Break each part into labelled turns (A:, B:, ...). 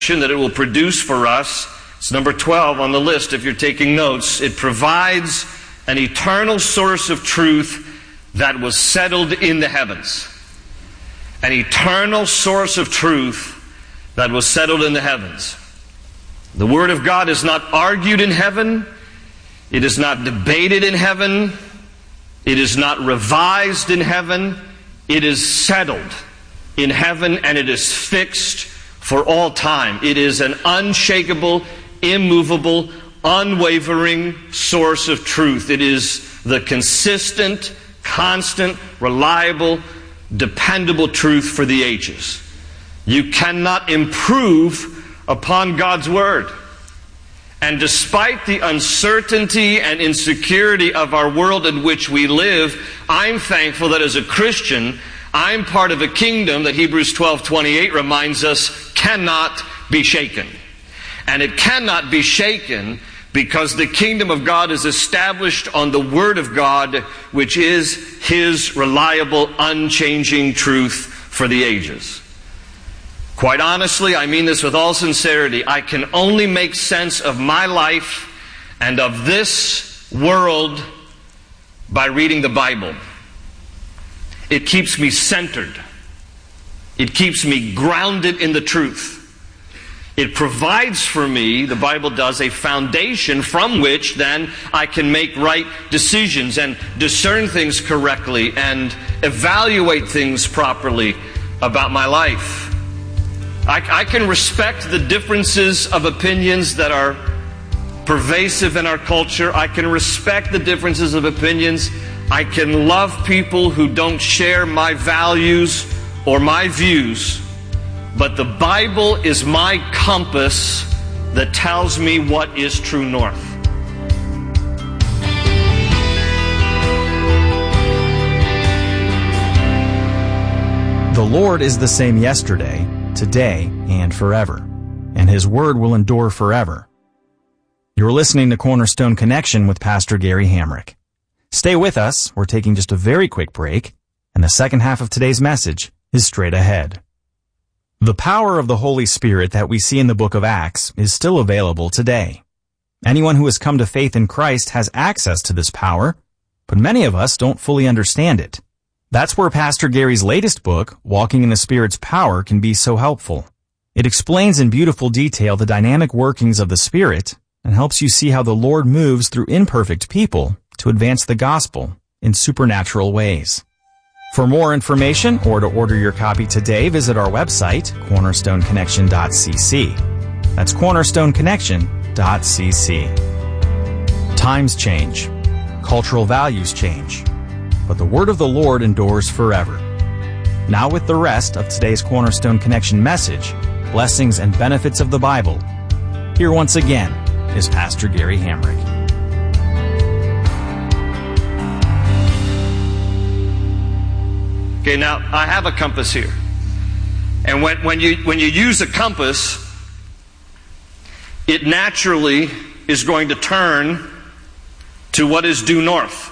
A: that it will produce for us. It's number 12 on the list if you're taking notes. It provides an eternal source of truth that was settled in the heavens. An eternal source of truth that was settled in the heavens. The Word of God is not argued in heaven. It is not debated in heaven. It is not revised in heaven. It is settled in heaven, and it is fixed for all time. It is an unshakable, immovable, unwavering source of truth. It is the consistent, constant, reliable, dependable truth for the ages. You cannot improve upon God's Word. And despite the uncertainty and insecurity of our world in which we live, I'm thankful that as a Christian, I'm part of a kingdom that Hebrews 12:28 reminds us cannot be shaken. And it cannot be shaken because the kingdom of God is established on the Word of God, which is His reliable, unchanging truth for the ages. Quite honestly, I mean this with all sincerity, I can only make sense of my life and of this world by reading the Bible. It keeps me centered. It keeps me grounded in the truth. It provides for me, the Bible does, a foundation from which then I can make right decisions and discern things correctly and evaluate things properly about my life. I can respect the differences of opinions that are pervasive in our culture. I can respect the differences of opinions. I can love people who don't share my values or my views. But the Bible is my compass that tells me what is true north.
B: The Lord is the same yesterday, today, and forever, and His Word will endure forever. You're listening to Cornerstone Connection with Pastor Gary Hamrick. Stay with us. We're taking just a very quick break, and the second half of today's message is straight ahead. The power of the Holy Spirit that we see in the book of Acts is still available today. Anyone who has come to faith in Christ has access to this power, but many of us don't fully understand it. That's where Pastor Gary's latest book, Walking in the Spirit's Power, can be so helpful. It explains in beautiful detail the dynamic workings of the Spirit and helps you see how the Lord moves through imperfect people to advance the gospel in supernatural ways. For more information or to order your copy today, visit our website, cornerstoneconnection.cc. That's cornerstoneconnection.cc. Times change. Cultural values change. But the Word of the Lord endures forever. Now with the rest of today's Cornerstone Connection message, blessings and benefits of the Bible, here once again is Pastor Gary Hamrick.
A: Okay, now I have a compass here. And when you use a compass, it naturally is going to turn to what is due north.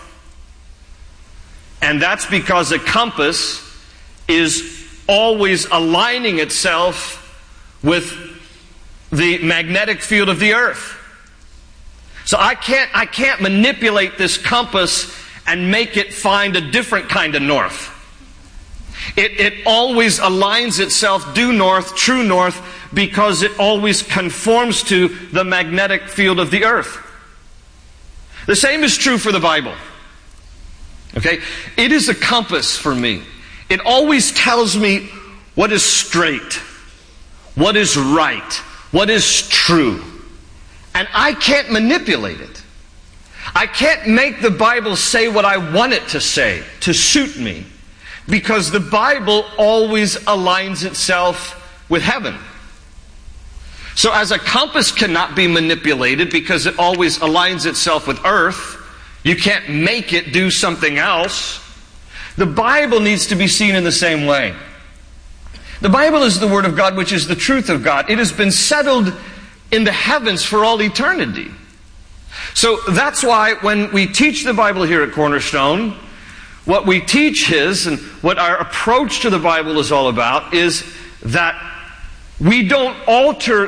A: And that's because a compass is always aligning itself with the magnetic field of the earth. So I can't manipulate this compass and make it find a different kind of north. It always aligns itself due north, true north, because it always conforms to the magnetic field of the earth. The same is true for the Bible. Okay? It is a compass for me. It always tells me what is straight, what is right, what is true. And I can't manipulate it. I can't make the Bible say what I want it to say, to suit me. Because the Bible always aligns itself with heaven. So as a compass cannot be manipulated because it always aligns itself with earth, you can't make it do something else. The Bible needs to be seen in the same way. The Bible is the Word of God, which is the truth of God. It has been settled in the heavens for all eternity. So that's why when we teach the Bible here at Cornerstone, what we teach is, and what our approach to the Bible is all about, is that We don't alter